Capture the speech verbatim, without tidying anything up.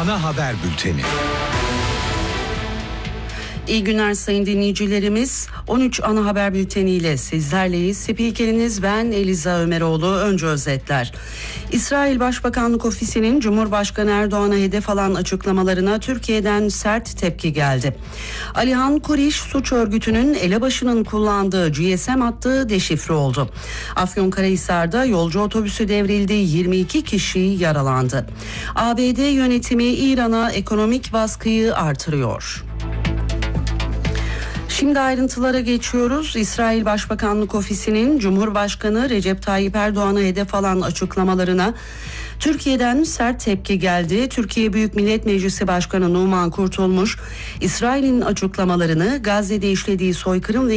Ana haber bülteni. İyi günler sayın dinleyicilerimiz. on üç ana haber bülteniyle sizlerleyiz. Spikeriniz ben Eliza Ömeroğlu. Önce özetler. İsrail Başbakanlık Ofisi'nin Cumhurbaşkanı Erdoğan'a hedef alan açıklamalarına Türkiye'den sert tepki geldi. Alihan Kuriş suç örgütünün elebaşının kullandığı G S M hattı deşifre oldu. Afyonkarahisar'da yolcu otobüsü devrildi, yirmi iki kişi yaralandı. A B D yönetimi İran'a ekonomik baskıyı artırıyor. Şimdi ayrıntılara geçiyoruz. İsrail Başbakanlık Ofisi'nin Cumhurbaşkanı Recep Tayyip Erdoğan'a hedef alan açıklamalarına Türkiye'den sert tepki geldi. Türkiye Büyük Millet Meclisi Başkanı Numan Kurtulmuş, İsrail'in açıklamalarını Gazze'de işlediği soykırım ve